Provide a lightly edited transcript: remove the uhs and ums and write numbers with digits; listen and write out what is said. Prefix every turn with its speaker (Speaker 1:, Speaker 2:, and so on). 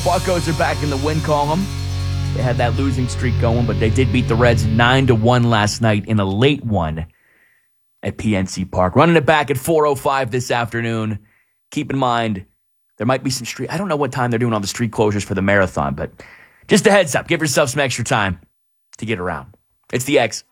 Speaker 1: Buccos are back in the win column. They had that losing streak going, but they did beat the Reds 9-1 last night in a late one at PNC Park. Running it back at 4:05 this afternoon. Keep in mind, there might be some street. I don't know what time they're doing all the street closures for the marathon, but just a heads up. Give yourself some extra time to get around. It's the X.